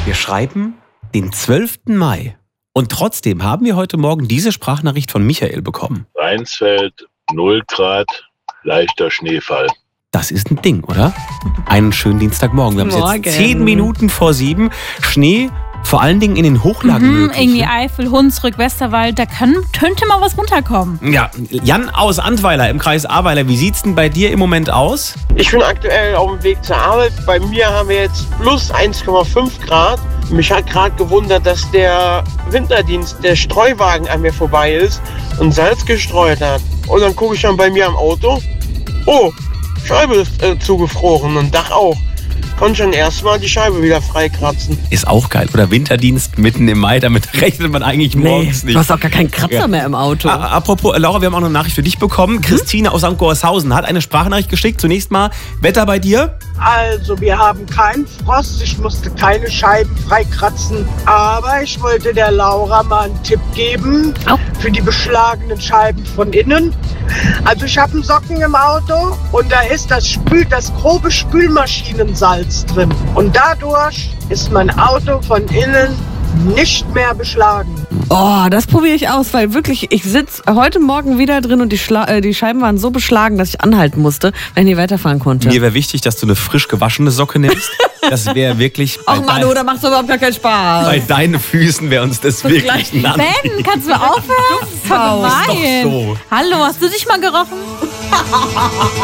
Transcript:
Wir schreiben den 12. Mai. Und trotzdem haben wir heute Morgen diese Sprachnachricht von Michael bekommen. Rheinsfeld, 0 Grad, leichter Schneefall. Das ist ein Ding, oder? Einen schönen Dienstagmorgen. Wir haben es jetzt 10 Minuten vor 7. Schnee, vor allen Dingen in den Hochlagen möglich. Irgendwie Eifel, Hunsrück, Westerwald, da könnte mal was runterkommen. Ja, Jan aus Antweiler im Kreis Ahrweiler, wie sieht's denn bei dir im Moment aus? Ich bin aktuell auf dem Weg zur Arbeit. Bei mir haben wir jetzt plus 1,5 Grad. Mich hat gerade gewundert, dass der Winterdienst, der Streuwagen an mir vorbei ist und Salz gestreut hat. Und dann gucke ich dann bei mir am Auto. Oh, Scheibe ist zugefroren und Dach auch. Konnte schon erstmal die Scheibe wieder freikratzen. Ist auch geil. Oder Winterdienst mitten im Mai, damit rechnet man eigentlich morgens nicht. Du hast auch gar keinen Kratzer mehr im Auto. Apropos, Laura, wir haben auch noch eine Nachricht für dich bekommen. Christine aus St. Gorshausen hat eine Sprachnachricht geschickt. Zunächst mal, Wetter bei dir? Also, wir haben keinen Frost, ich musste keine Scheiben freikratzen, aber ich wollte der Laura mal einen Tipp geben für die beschlagenen Scheiben von innen. Also, ich habe einen Socken im Auto und da ist das grobe Spülmaschinensalz drin. Und dadurch ist mein Auto von innen nicht mehr beschlagen. Oh, das probiere ich aus, weil wirklich, ich sitze heute Morgen wieder drin und die Scheiben waren so beschlagen, dass ich anhalten musste, wenn ich nicht weiterfahren konnte. Mir wäre wichtig, dass du eine frisch gewaschene Socke nimmst. Das wäre wirklich... Ach Manu, da macht es überhaupt gar keinen Spaß. Bei deinen Füßen wäre uns das wirklich Ben, kannst du aufhören? Ist doch so. Hallo, hast du dich mal gerochen?